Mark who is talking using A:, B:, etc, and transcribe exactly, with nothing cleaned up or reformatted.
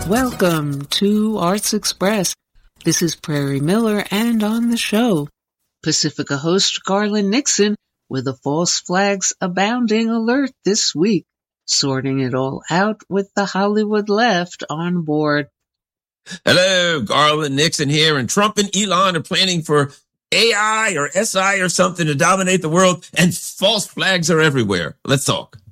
A: Welcome to Arts Express. This is Prairie Miller, and on the show, Pacifica host Garland Nixon with a false flags abounding alert this week, sorting it all out with the Hollywood left on board.
B: Hello, Garland Nixon here, and Trump and Elon are planning for A I or S I or something to dominate the world, and false flags are everywhere. Let's talk.